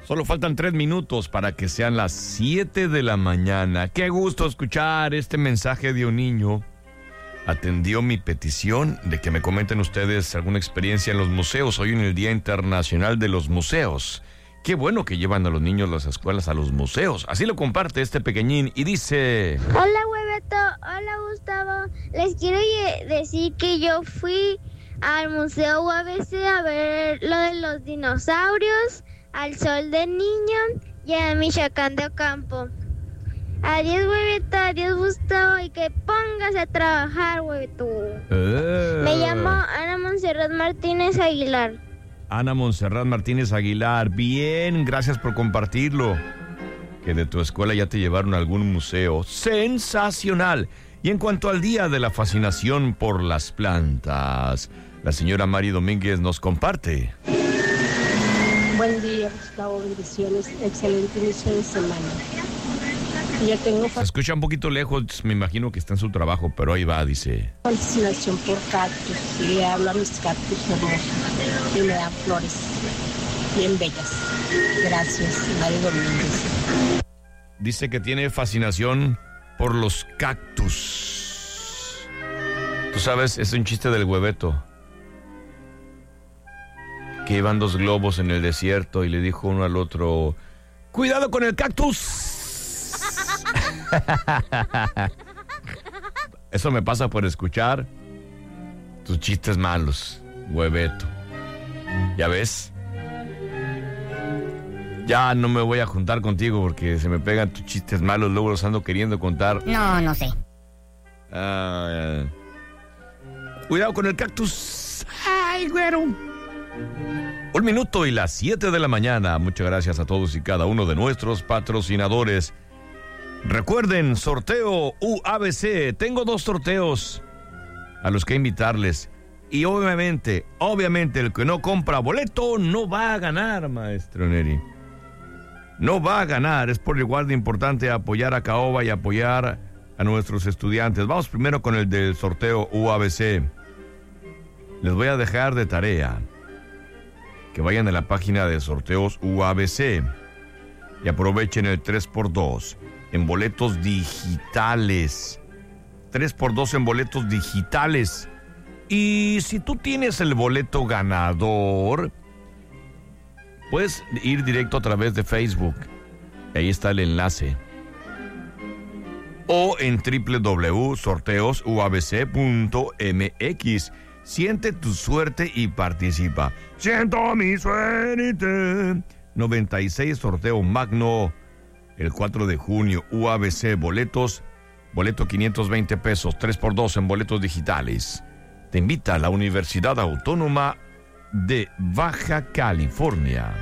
Solo faltan 3 minutos para que sean las 7 de la mañana. Qué gusto escuchar este mensaje de un niño. Atendió mi petición de que me comenten ustedes alguna experiencia en los museos. Hoy en el Día Internacional de los Museos. Qué bueno que llevan a los niños las escuelas a los museos. Así lo comparte este pequeñín y dice... Hola, Hueveto. Hola, Gustavo. Les quiero decir que yo fui al Museo UABC a ver lo de los dinosaurios, al Sol del Niño y a Michoacán de Ocampo. Adiós, Hueveto. Adiós, Gustavo. Y que pongas a trabajar, Hueveto. Me llamo Ana Montserrat Martínez Aguilar. Ana Montserrat Martínez Aguilar, bien, gracias por compartirlo. Que de tu escuela ya te llevaron a algún museo. ¡Sensacional! Y en cuanto al Día de la Fascinación por las Plantas, la señora Mari Domínguez nos comparte. Buen día, Gustavo, bendiciones, excelente inicio de semana. Yo tengo Se escucha un poquito lejos, me imagino que está en su trabajo, pero ahí va, dice. Fascinación por cactus, y le hablo a mis cactus hermosos, y me dan flores bien bellas. Gracias, Mari Domínguez. Dice que tiene fascinación por los cactus. Tú sabes, es un chiste del Hueveto. Que iban 2 globos en el desierto y le dijo uno al otro, ¡cuidado con el cactus! Eso me pasa por escuchar tus chistes malos, Hueveto. ¿Ya ves? Ya no me voy a juntar contigo porque se me pegan tus chistes malos, luego los ando queriendo contar. No sé. Cuidado con el cactus. ¡Ay, güero! 1 minuto y las 7 de la mañana. Muchas gracias a todos y cada uno de nuestros patrocinadores. Recuerden, sorteo UABC. Tengo 2 sorteos a los que invitarles. Y obviamente, el que no compra boleto no va a ganar, maestro Neri. No va a ganar. Es por igual de importante apoyar a Caoba y apoyar a nuestros estudiantes. Vamos primero con el del sorteo UABC. Les voy a dejar de tarea que vayan a la página de sorteos UABC y aprovechen el 3x2 en boletos digitales. 3x2 en boletos digitales. Y si tú tienes el boleto ganador, puedes ir directo a través de Facebook. Ahí está el enlace. O en www.sorteosuabc.mx. Siente tu suerte y participa. Siento mi suerte. 96 sorteo magno. El 4 de junio, UABC, boleto 520 pesos, 3x2 en boletos digitales. Te invita a la Universidad Autónoma de Baja California.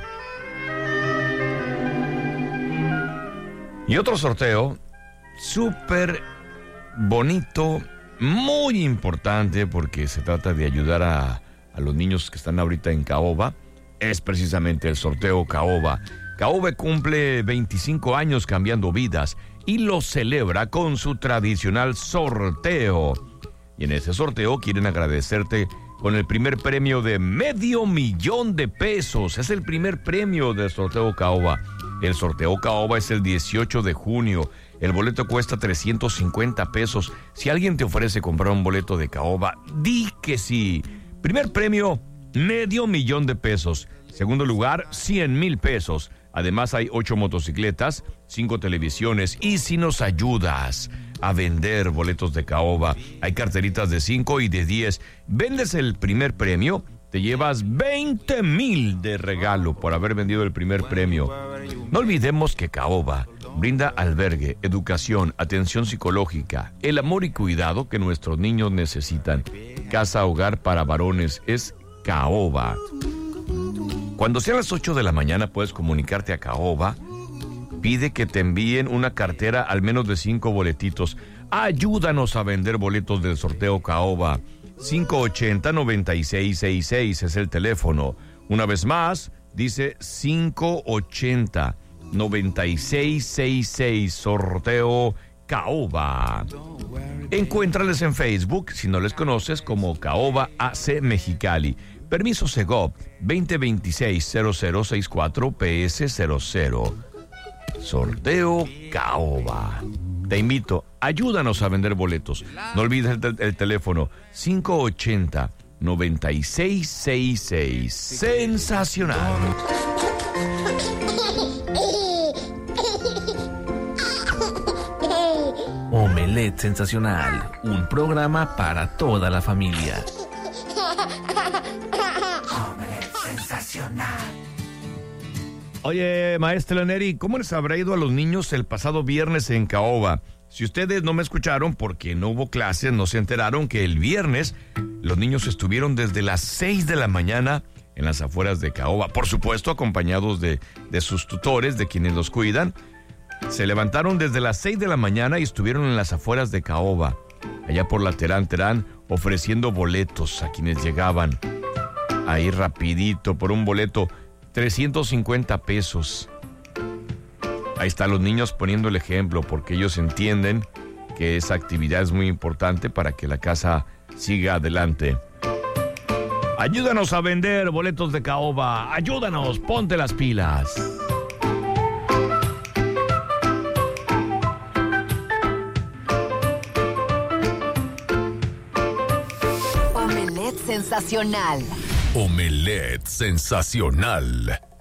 Y otro sorteo súper bonito, muy importante porque se trata de ayudar a los niños que están ahorita en Caoba. Es precisamente el sorteo Caoba. Caoba cumple 25 años cambiando vidas y lo celebra con su tradicional sorteo. Y en ese sorteo quieren agradecerte con el primer premio de $500,000 Es el primer premio del sorteo Caoba. El sorteo Caoba es el 18 de junio. El boleto cuesta 350 pesos. Si alguien te ofrece comprar un boleto de Caoba, di que sí. Primer premio, $500,000 Segundo lugar, $100,000 Además hay 8 motocicletas, 5 televisiones. Y si nos ayudas a vender boletos de Caoba, hay carteritas de 5 y de 10. Vendes el primer premio, te llevas $20,000 de regalo por haber vendido el primer premio. No olvidemos que Caoba brinda albergue, educación, atención psicológica, el amor y cuidado que nuestros niños necesitan. Casa hogar para varones es Caoba. Cuando sean las 8 de la mañana puedes comunicarte a Caoba. Pide que te envíen una cartera al menos de 5 boletitos. Ayúdanos a vender boletos del sorteo Caoba. 580-9666 es el teléfono. Una vez más, dice 580-9666, sorteo Caoba. Encuéntrales en Facebook, si no les conoces, como Caoba AC Mexicali. Permiso Segov 2026-0064 PS00. Sorteo Caoba. Te invito, ayúdanos a vender boletos. No olvides el teléfono 580-9666. Sensacional. Omelette Sensacional, un programa para toda la familia. Omelette Sensacional. Oye, maestra Neri, ¿cómo les habrá ido a los niños el pasado viernes en Caoba? Si ustedes no me escucharon porque no hubo clases, no se enteraron que el viernes los niños estuvieron desde las 6 de la mañana en las afueras de Caoba. Por supuesto, acompañados de sus tutores, de quienes los cuidan. Se levantaron desde las 6 de la mañana y estuvieron en las afueras de Caoba, allá por la Terán, ofreciendo boletos a quienes llegaban. Ahí rapidito, por un boleto, 350 pesos. Ahí están los niños poniendo el ejemplo, porque ellos entienden que esa actividad es muy importante para que la casa siga adelante. Ayúdanos a vender boletos de Caoba. Ayúdanos, ponte las pilas. Omelette Sensacional. Omelette Sensacional.